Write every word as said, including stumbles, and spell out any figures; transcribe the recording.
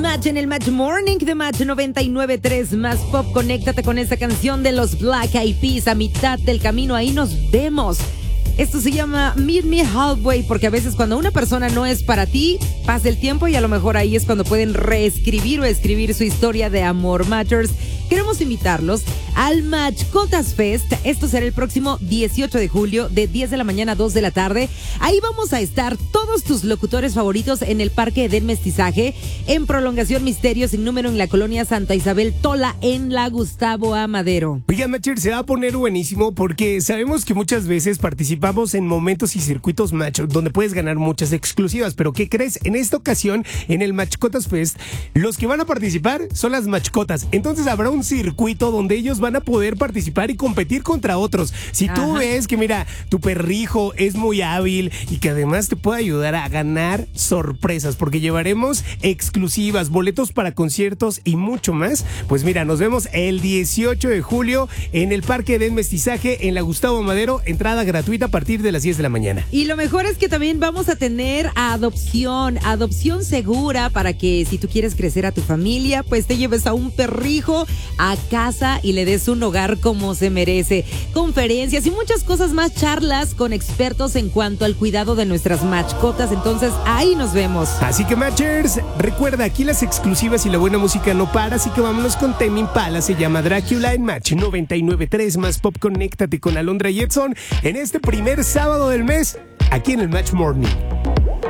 Match en el Match Morning de Match noventa y nueve punto tres más Pop. Conéctate con esta canción de los Black Eyed Peas. A mitad del camino, ahí nos vemos. Esto se llama Meet Me Halfway, porque a veces cuando una persona no es para ti, pasa el tiempo y a lo mejor ahí es cuando pueden reescribir o escribir su historia de amor. Matchers, queremos invitarlos al Matchcotas Fest. Esto será el próximo dieciocho de julio, de diez de la mañana a dos de la tarde. Ahí vamos a estar todos tus locutores favoritos en el Parque Edén Mestizaje, en Prolongación Misterio sin número, en la colonia Santa Isabel Tola, en la Gustavo A. Madero. Oigan, Matchers, se va a poner buenísimo porque sabemos que muchas veces participamos en momentos y circuitos match donde puedes ganar muchas exclusivas, pero ¿qué crees? En esta ocasión, en el Matchcotas Fest, los que van a participar son las Matchcotas. Entonces habrá un circuito donde ellos van a poder participar y competir contra otros. Si tú Ajá. ves que, mira, tu perrijo es muy hábil y que además te puede ayudar a ganar sorpresas, porque llevaremos exclusivas, boletos para conciertos y mucho más, pues mira, nos vemos el dieciocho de julio en el Parque Edén Mestizaje, en la Gustavo Madero, entrada gratuita a partir de las diez de la mañana. Y lo mejor es que también vamos a tener adopción, adopción segura, para que si tú quieres crecer a tu familia, pues te lleves a un perrijo a casa y le des un hogar como se merece. Conferencias y muchas cosas más, charlas con expertos en cuanto al cuidado de nuestras mascotas. Entonces ahí nos vemos. Así que, Matchers, recuerda, aquí las exclusivas y la buena música no para, así que vámonos con Tame Impala. Se llama Drácula en Match noventa y nueve punto tres más Pop. Conéctate con Alondra y Edson en este primer sábado del mes, aquí en el Match Morning.